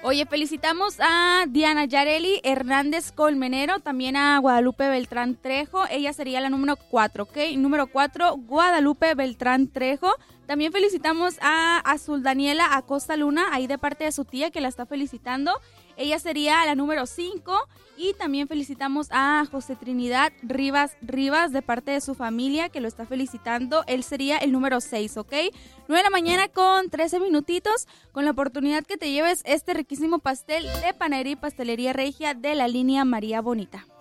Oye, felicitamos a Diana Yareli Hernández Colmenero, también a Guadalupe Beltrán Trejo, ella sería la número 4, ¿ok? Número 4, Guadalupe Beltrán Trejo. También felicitamos a Azul Daniela Acosta Luna, ahí de parte de su tía que la está felicitando. Ella sería la número 5. Y también felicitamos a José Trinidad Rivas de parte de su familia que lo está felicitando. Él sería el número 6, ¿ok? 9 de la mañana con 13 minutitos, con la oportunidad que te lleves este riquísimo pastel de Panadería y Pastelería Regia de la línea María Bonita.